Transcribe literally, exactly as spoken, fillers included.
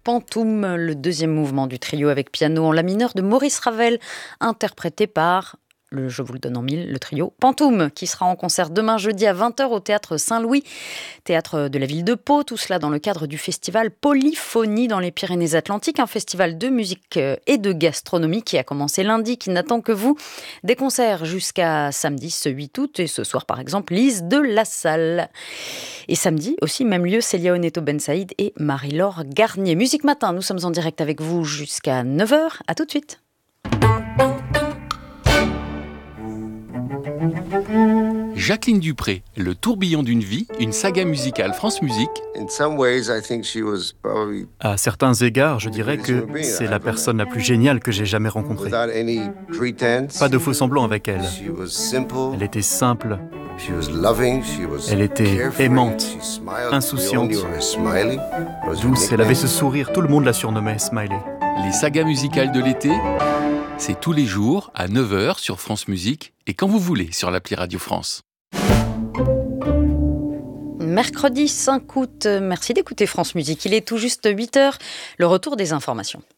Pantoum, le deuxième mouvement du trio avec piano en la mineur de Maurice Ravel, interprété par... Le, je vous le donne en mille, le trio Pantoum, qui sera en concert demain jeudi à vingt heures au Théâtre Saint-Louis, théâtre de la ville de Pau, tout cela dans le cadre du festival Polyphonie dans les Pyrénées-Atlantiques, un festival de musique et de gastronomie qui a commencé lundi, qui n'attend que vous. Des concerts jusqu'à samedi, ce huit août, et ce soir par exemple, Lise de la Salle. Et samedi aussi, même lieu, Célia Oneto Ben Saïd et Marie-Laure Garnier. Musique Matin, nous sommes en direct avec vous jusqu'à neuf heures, à tout de suite. Jacqueline Dupré, Le tourbillon d'une vie, une saga musicale France Musique. À certains égards, je dirais que c'est la personne la plus géniale que j'ai jamais rencontrée. Pas de faux semblants avec elle. Elle était simple. Elle était aimante, insouciante, douce. Elle avait ce sourire, tout le monde la surnommait Smiley. Les sagas musicales de l'été, c'est tous les jours à neuf heures sur France Musique et quand vous voulez sur l'appli Radio France. Mercredi cinq août, merci d'écouter France Musique. Il est tout juste huit heures, le retour des informations.